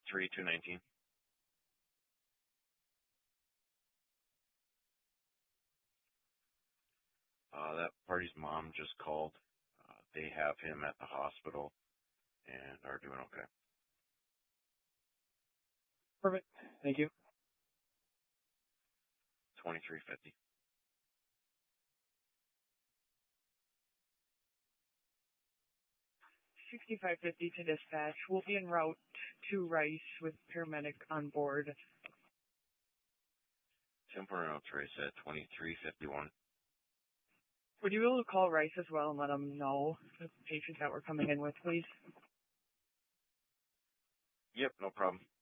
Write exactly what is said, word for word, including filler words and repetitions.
three two nineteen. Uh, that party's mom just called. Uh, they have him at the hospital and are doing okay. Perfect. Thank you. twenty-three fifty. sixty-five fifty to dispatch. We'll be en route to Rice with paramedic on board. ten four oh Trace at twenty-three fifty-one. Would you be able to call Rice as well and let them know the patients that we're coming in with, please? Yep, no problem.